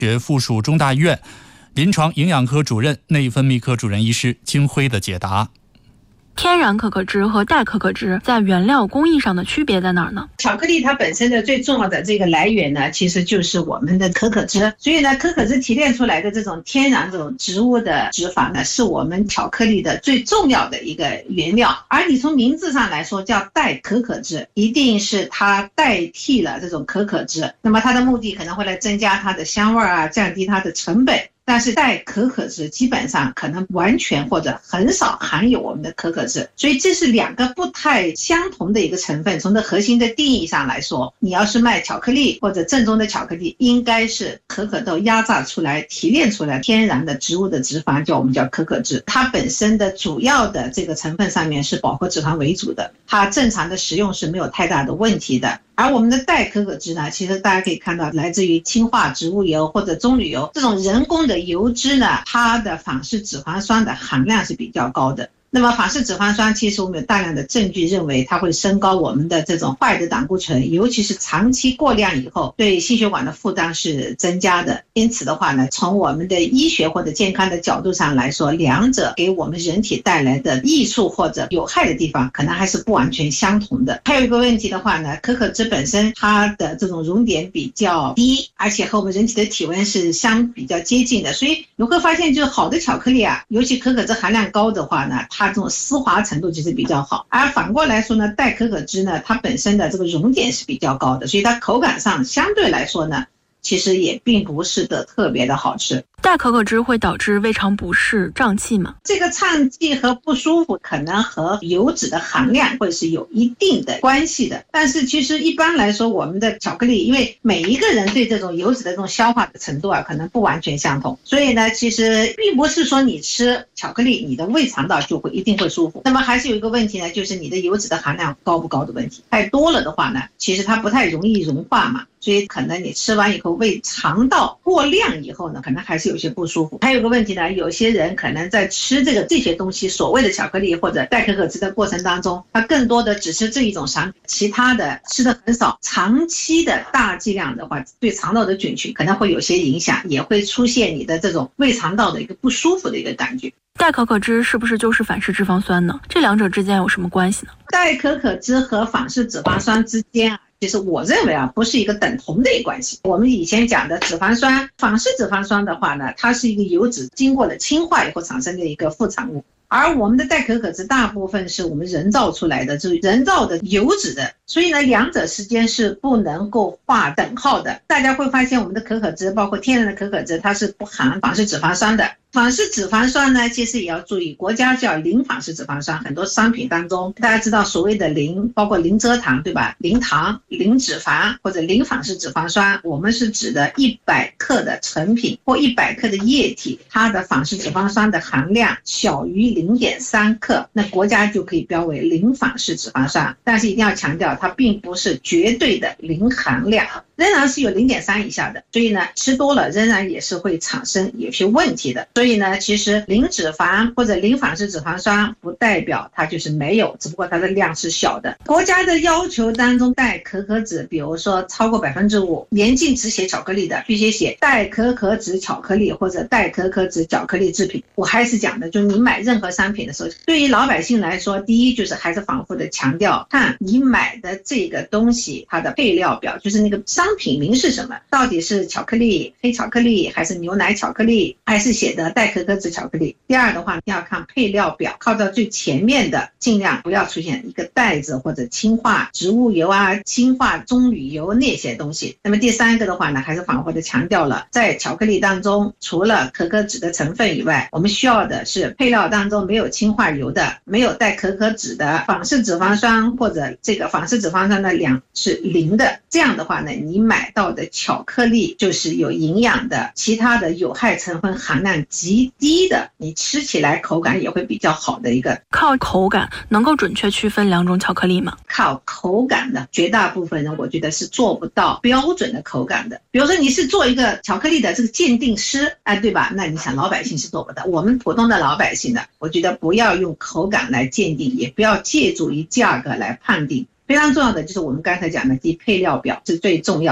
学附属中大医院临床营养科主任、内分泌科主任医师金辉的解答。 天然可可脂和代可可脂在原料工艺上的区别在哪儿呢？ 巧克力它本身的最重要的这个来源呢，其实就是我们的可可脂。所以呢，可可脂提炼出来的这种天然这种植物的脂肪呢，是我们巧克力的最重要的一个原料。而你从名字上来说叫代可可脂，一定是它代替了这种可可脂，那么它的目的可能会来增加它的香味啊，降低它的成本。但是代可可脂基本上可能完全或者很少含有我们的可可脂，所以这是两个不太相同的一个成分。从这核心的定义上来说，你要是卖巧克力或者正宗的巧克力，应该是可可豆压榨出来提炼出来天然的植物的脂肪，我们叫可可脂。它本身的主要的这个成分上面是饱和脂肪为主的，它正常的食用是没有太大的问题的。而我们的代可可脂呢，其实大家可以看到来自于氢化植物油或者棕榈油这种人工的油脂呢，它的反式脂肪酸的含量是比较高的。那么反式脂肪酸其实我们有大量的证据认为它会升高我们的这种坏的胆固醇，尤其是长期过量以后对心血管的负担是增加的。因此的话呢，从我们的医学或者健康的角度上来说，两者给我们人体带来的益处或者有害的地方可能还是不完全相同的。还有一个问题的话呢，可可脂本身它的这种熔点比较低，而且和我们人体的体温是比较接近的，所以你会发现就是好的巧克力啊，尤其可可脂含量高的话呢，它这种丝滑程度其实比较好。而反过来说呢，代可可脂呢，它本身的这个熔点是比较高的，所以它口感上相对来说呢，其实也并不是的特别的好吃。 代可可脂会导致胃肠不适、胀气吗？ 这个胀气和不舒服可能和油脂的含量会是有一定的关系的，但是其实一般来说，我们的巧克力，因为每一个人对这种油脂的这种消化的程度啊，可能不完全相同，所以呢，其实并不是说你吃巧克力，你的胃肠道就会一定会舒服。那么还是有一个问题呢，就是你的油脂的含量高不高的问题。太多了的话呢，其实它不太容易融化嘛，所以可能你吃完以后胃肠道过量以后呢，可能还是有些不舒服。还有个问题呢，有些人可能在吃这些东西，所谓的巧克力或者代可可脂的过程当中，他更多的只吃这一种产品，其他的吃的很少。长期的大剂量的话，对肠道的菌群可能会有些影响，也会出现你的这种胃肠道的一个不舒服的一个感觉。 代可可脂是不是就是反式脂肪酸呢？这两者之间有什么关系呢？ 代可可脂和反式脂肪酸之间其实我认为不是一个等同的一个关系。我们以前讲的脂肪酸，反式脂肪酸的话呢，它是一个油脂经过了氢化以后产生的一个副产物，而我们的代可可脂大部分是我们人造出来的，就是人造的油脂的，所以呢，两者之间是不能够划等号的。大家会发现我们的可可脂，包括天然的可可脂，它是不含反式脂肪酸的。反式脂肪酸呢，其实也要注意，国家叫零反式脂肪酸，很多商品当中大家知道所谓的零，包括零蔗糖，对吧？零糖、零脂肪或者零反式脂肪酸，我们是指的100克的成品或100克的液体，它的反式脂肪酸的含量小于0.3克，那国家就可以标为零反式脂肪酸。但是一定要强调，它并不是绝对的零含量，仍然是有0.3以下的，所以呢，吃多了仍然也是会产生有些问题的。所以呢，其实零脂肪或者零反式脂肪酸不代表它就是没有，只不过它的量是小的。国家的要求当中，代可可脂，比如说超过5%，严禁只写巧克力的，必须写代可可脂巧克力或者代可可脂巧克力制品。我还是讲的，就是你买任何商品的时候，对于老百姓来说，第一就是还是反复的强调，看你买的这个东西它的配料表，就是那个商品名是什么，到底是巧克力、黑巧克力还是牛奶巧克力，还是写的代可可脂巧克力。第二的话，要看配料表，靠到最前面的，尽量不要出现一个袋子或者氢化植物油啊、氢化棕榈油那些东西。那么第三个的话呢，还是反复的强调了，在巧克力当中，除了可可脂的成分以外，我们需要的是配料当中没有氢化油的，没有代可可脂的，反式脂肪酸或者这个反式脂肪酸的量是0的。这样的话呢，你买到的巧克力就是有营养的，其他的有害成分含量极低的，你吃起来口感也会比较好的一个。 靠口感能够准确区分两种巧克力吗？ 靠口感的，绝大部分人我觉得是做不到标准的口感的。比如说你是做一个巧克力的这个鉴定师，对吧？那你想老百姓是做不到，我们普通的老百姓的，我觉得不要用口感来鉴定，也不要借助于价格来判定。非常重要的就是我们刚才讲的配料表是最重要的。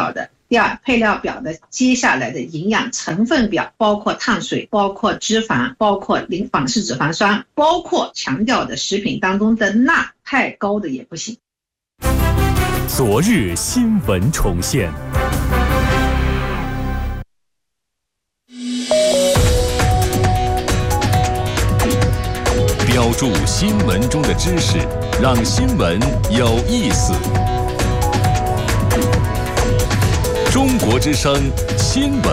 第二，配料表的接下来的营养成分表，包括碳水，包括脂肪，包括仿式脂肪酸，包括强调的食品当中的钠太高的也不行。 昨日新闻重现。 标注新闻中的知识，让新闻有意思。中国之声新闻